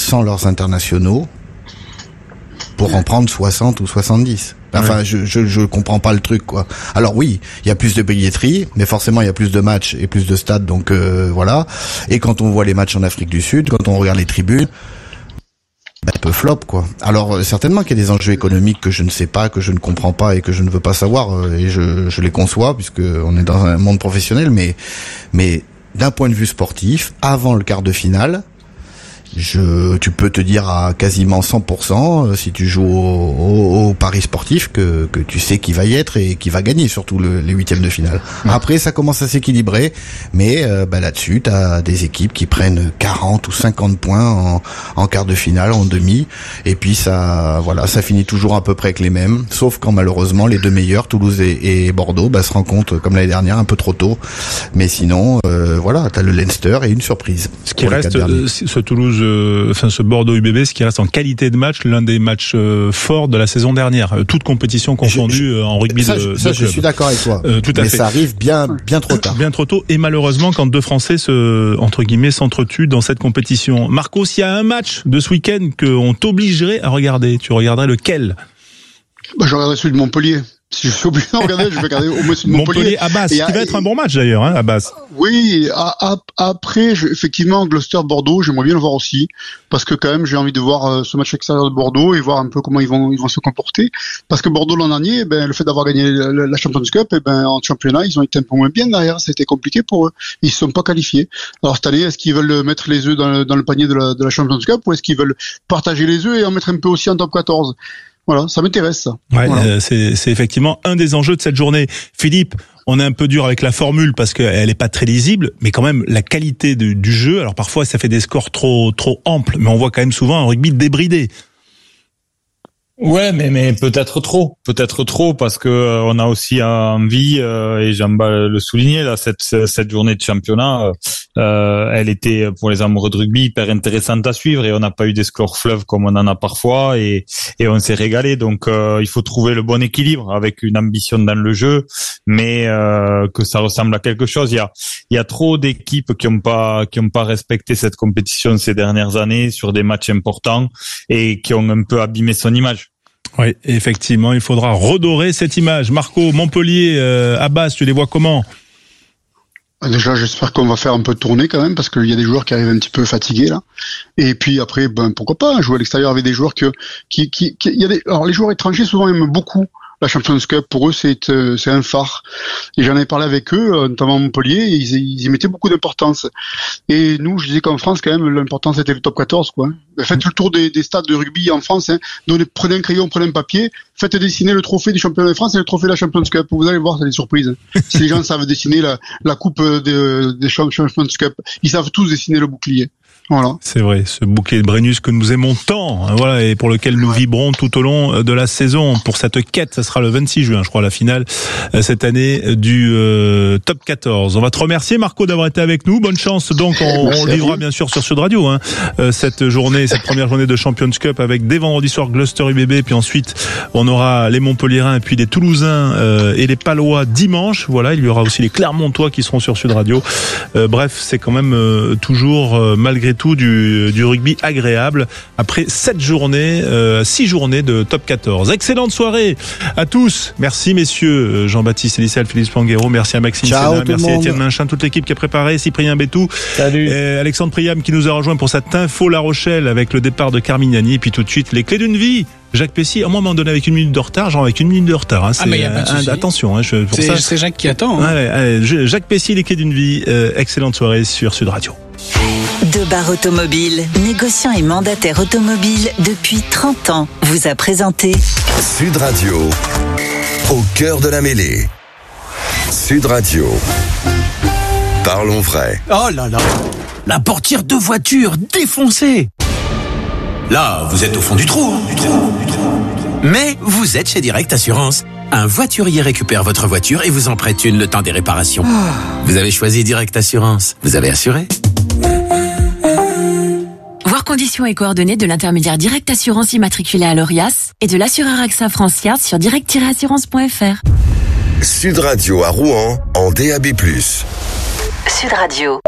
sans leurs internationaux pour en prendre 60 ou 70. Enfin, je comprends pas le truc, quoi. Alors oui, il y a plus de billetterie, mais forcément il y a plus de matchs et plus de stades, donc voilà. Et quand on voit les matchs en Afrique du Sud, quand on regarde les tribunes, un peu flop, quoi. Alors certainement qu'il y a des enjeux économiques que je ne sais pas, que je ne comprends pas et que je ne veux pas savoir, et je les conçois puisque on est dans un monde professionnel, mais d'un point de vue sportif, avant le quart de finale, tu peux te dire à quasiment 100% si tu joues au paris sportif que tu sais qui va y être et qui va gagner, surtout les huitièmes de finale. Après ça commence à s'équilibrer, mais là-dessus t'as des équipes qui prennent 40 ou 50 points en quart de finale, en demi, et puis ça finit toujours à peu près avec les mêmes, sauf quand malheureusement les deux meilleurs, Toulouse et Bordeaux, se rencontrent comme l'année dernière un peu trop tôt. Mais sinon t'as le Leinster et une surprise. Ce qui reste, ce Toulouse, ce Bordeaux UBB, ce qui reste en qualité de match, l'un des matchs forts de la saison dernière, toutes compétitions confondues en rugby de club. Je suis d'accord avec toi. Tout à fait. Ça arrive bien trop tard. Bien trop tôt, et malheureusement quand deux Français s'entretuent dans cette compétition. Marco, s'il y a un match de ce week-end qu'on t'obligerait à regarder, tu regarderais lequel? Je regarderais celui de Montpellier. Si je suis obligé de regarder, je vais regarder au moins celui de Montpellier. À Basse, qui va être un bon match d'ailleurs, à Basse. Oui, après, effectivement, Gloucester-Bordeaux, j'aimerais bien le voir aussi, parce que quand même, j'ai envie de voir ce match extérieur de Bordeaux et voir un peu comment ils vont se comporter. Parce que Bordeaux l'an dernier, le fait d'avoir gagné la Champions Cup, en championnat, ils ont été un peu moins bien derrière. Ça a été compliqué pour eux. Ils se sont pas qualifiés. Alors cette année, est-ce qu'ils veulent mettre les œufs dans le panier de la Champions Cup, ou est-ce qu'ils veulent partager les œufs et en mettre un peu aussi en top 14? Voilà, ça m'intéresse, ça. Ouais, voilà. C'est effectivement un des enjeux de cette journée. Philippe, on est un peu dur avec la formule parce qu'elle est pas très lisible, mais quand même la qualité du jeu. Alors parfois ça fait des scores trop amples, mais on voit quand même souvent un rugby débridé. Ouais, mais peut-être trop parce que on a aussi envie, et j'aime le souligner là, cette journée de championnat, elle était pour les amoureux de rugby hyper intéressante à suivre, et on n'a pas eu des scores fleuves comme on en a parfois, et on s'est régalé. Donc il faut trouver le bon équilibre avec une ambition dans le jeu, mais que ça ressemble à quelque chose. Il y a trop d'équipes qui ont pas respecté cette compétition ces dernières années sur des matchs importants et qui ont un peu abîmé son image. Oui, effectivement, il faudra redorer cette image. Marco, Montpellier, à Basse, tu les vois comment? Déjà, j'espère qu'on va faire un peu de tournée quand même, parce qu'il y a des joueurs qui arrivent un petit peu fatigués là. Et puis après, pourquoi pas jouer à l'extérieur avec des joueurs alors les joueurs étrangers souvent aiment beaucoup la Champions Cup. Pour eux, c'est un phare. Et j'en ai parlé avec eux, notamment à Montpellier, et ils y mettaient beaucoup d'importance. Et nous, je disais qu'en France, quand même, l'importance était le top 14, quoi. Faites le tour des stades de rugby en France, prenez un crayon, prenez un papier, faites dessiner le trophée du championnat de France et le trophée de la Champions Cup. Vous allez voir, c'est des surprises. Si les gens savent dessiner la coupe des Champions Cup, ils savent tous dessiner le bouclier. Voilà. C'est vrai, ce bouclier de Brennus que nous aimons tant, voilà, et pour lequel nous vibrons tout au long de la saison. Pour cette quête, ça sera le 26 juin, je crois, la finale cette année du top 14. On va te remercier, Marco, d'avoir été avec nous. Bonne chance. Donc, on le vivra bien sûr sur Sud Radio, cette première journée de Champions Cup, avec dès vendredi soir Gloucester UBB, puis ensuite on aura les Montpelliérains et puis les Toulousains et les Palois dimanche. Voilà, il y aura aussi les Clermontois qui seront sur Sud Radio. Bref, c'est quand même toujours malgré tout du rugby agréable après 6 journées de top 14. Excellente soirée à tous. Merci messieurs, Jean-Baptiste Elissel, Philippe Spanghero, merci à Maxime Sénat, merci à Étienne Minchin, toute l'équipe qui a préparé, Cyprien Bétou, salut, Alexandre Priam qui nous a rejoint pour cette info La Rochelle avec le départ de Carmignani, et puis tout de suite les clés d'une vie. Jacques Pessy, à moi, m'en donner avec 1 minute de retard, mais y a pas de souci. Attention, c'est Jacques qui attend. Allez, Jacques Pessy, les clés d'une vie. Excellente soirée sur Sud Radio. Debar Automobile, négociant et mandataire automobile depuis 30 ans, vous a présenté Sud Radio, au cœur de la mêlée. Sud Radio, parlons vrai. Oh là là, la portière de voiture défoncée. Là, vous êtes au fond du trou, Mais vous êtes chez Direct Assurance. Un voiturier récupère votre voiture et vous en prête une le temps des réparations. Vous avez choisi Direct Assurance. Vous avez assuré. Voir conditions et coordonnées de l'intermédiaire Direct Assurance immatriculé à l'ORIAS et de l'assureur AXA France sur direct-assurance.fr. Sud Radio à Rouen en DAB+. Sud Radio.